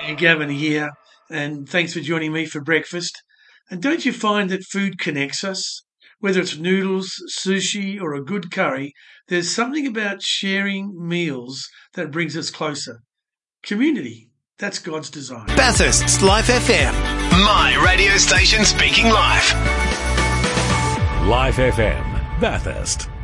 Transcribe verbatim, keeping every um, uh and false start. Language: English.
Gavin here, and thanks for joining me for breakfast. And don't you find that food connects us? Whether it's noodles, sushi, or a good curry, there's something about sharing meals that brings us closer. Community, that's God's design. Bathurst's Life F M. My radio station speaking live. Life F M, Bathurst.